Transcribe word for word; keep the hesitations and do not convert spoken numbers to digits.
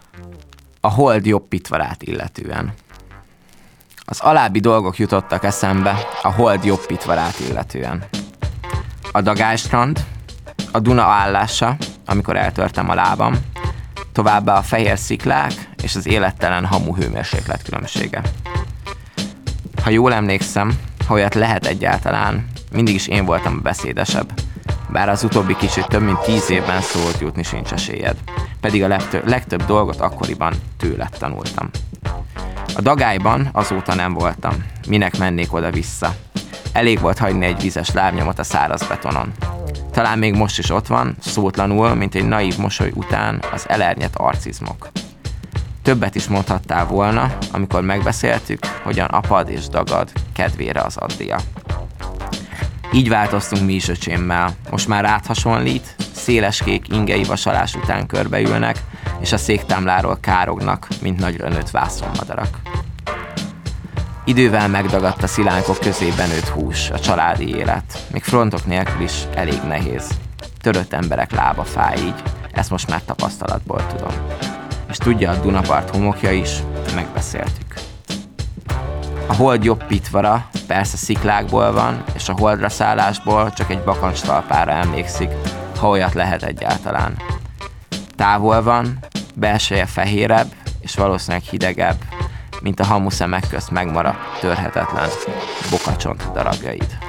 A hold jobb pitvarát illetően. Az alábbi dolgok jutottak eszembe a hold jobb pitvarát illetően. A Dagálystrand, a Duna állása, amikor eltörtem a lábam, továbbá a fehér sziklák és az élettelen hamu hőmérséklet különbsége. Ha jól emlékszem, ha olyat lehet egyáltalán, mindig is én voltam a beszédesebb, bár az utóbbi kicsit több mint tíz évben szólt jutni sincs esélyed, pedig a legtöbb, legtöbb dolgot akkoriban tőled tanultam. A Dagályban azóta nem voltam, minek mennék oda-vissza. Elég volt hagyni egy vizes lábnyomot a száraz betonon. Talán még most is ott van, szótlanul, mint egy naív mosoly után az elernyett arcizmok. Többet is mondhattál volna, amikor megbeszéltük, hogyan apad és dagad kedvére az addia. Így változtunk mi is öcsémmel. Most már rád hasonlít, széleskék ingei vasalás után körbeülnek, és a széktámláról kárognak, mint nagyra nőtt vászonmadarak. Idővel megdagadt a szilánkok közében nőtt hús, a családi élet. Még frontok nélkül is elég nehéz. Törött emberek lába fáj így, ezt most már tapasztalatból tudom. És tudja a Dunapart homokja is, megbeszéltük. A hold jobb pitvara persze sziklákból van, és a holdra szállásból csak egy bakancs talpára emlékszik, ha olyat lehet egyáltalán. Távol van, belseje fehérebb, és valószínűleg hidegebb, mint a hamu szemek közt megmaradt törhetetlen bokacsont darabjaid.